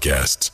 podcasts.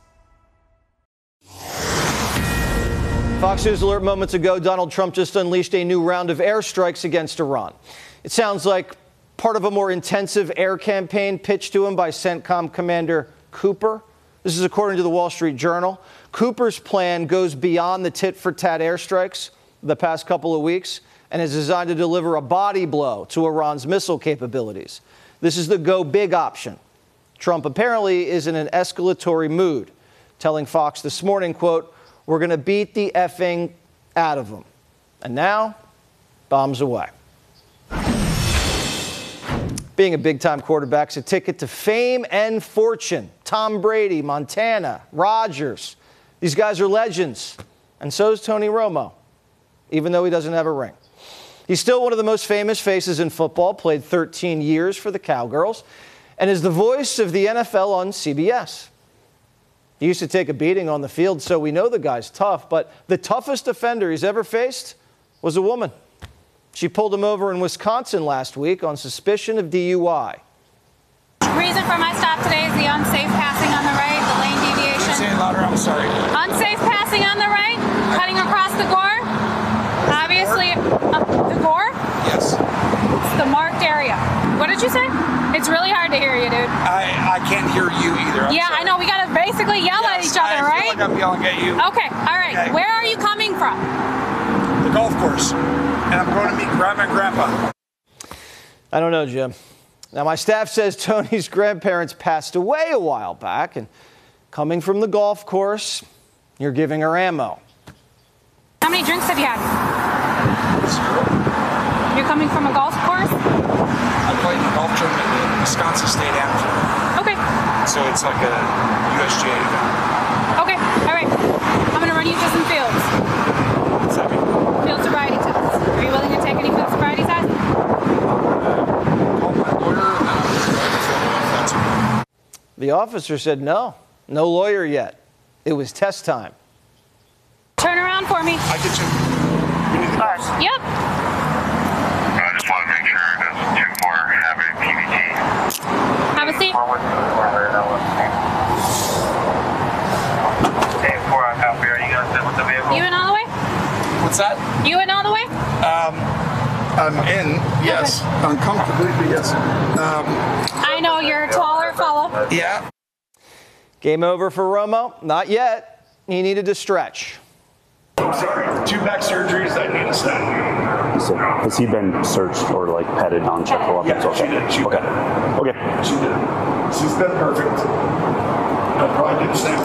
Fox News alert moments ago, Donald Trump just unleashed a new round of airstrikes against Iran. It sounds like part of a more intensive air campaign pitched to him by CENTCOM Commander Cooper. This is according to the Wall Street Journal. Cooper's plan goes beyond the tit-for-tat airstrikes the past couple of weeks and is designed to deliver a body blow to Iran's missile capabilities. This is the go big option. Trump apparently is in an escalatory mood, telling Fox this morning, quote, "We're going to beat the effing out of them." And now, bombs away. Being a big-time quarterback's a ticket to fame and fortune. Tom Brady, Montana, Rodgers. These guys are legends. And so is Tony Romo, even though he doesn't have a ring. He's still one of the most famous faces in football, played 13 years for the Cowgirls, and is the voice of the NFL on CBS. He used to take a beating on the field, so we know the guy's tough, but the toughest offender he's ever faced was a woman. She pulled him over in Wisconsin last week on suspicion of DUI. Reason for my stop today is the unsafe passing on the right, the lane deviation. Say it louder, I'm sorry. Unsafe passing on the right, cutting across the gore. Obviously, the gore? Yes. It's the marked area. What did you say? It's really hard to hear you, dude. I can't hear you either. Yeah, sorry. I know. We got to basically yell at each other, I right? feel like I'm yelling at you. Okay, all right. Okay. Where are you coming from? The golf course. And I'm going to meet Grandma and Grandpa. I don't know, Jim. Now, my staff says Tony's grandparents passed away a while back, and coming from the golf course, you're giving her ammo. How many drinks have you had? 0. You're coming from a golf course? I played in a golf tournament in Wisconsin State Amateur. Okay. So it's like a USGA event. Okay, all right. I'm going to run you through some fields. What's that mean? Field sobriety tests. Are you willing to take any field sobriety tests? Call my lawyer and then I'll just go. The officer said no lawyer yet. It was test time. Turn around for me. I get you. We need the gloves. Yep. I just want to make sure there's 2 more having PVT. Have a seat. Hey, 4 on copy. Are you going to sit with the vehicle? You in all the way? What's that? You in all the way? I'm in, yes. Uncomfortably, but yes. I know you're a taller fella. Yeah. Game over for Romo? Not yet. He needed to stretch. I'm sorry, 2 back surgeries, I need a stent. So, has he been searched or like petted on check up? Yeah, she did. She okay. did. Okay. She did. She's been perfect. I'll probably do the same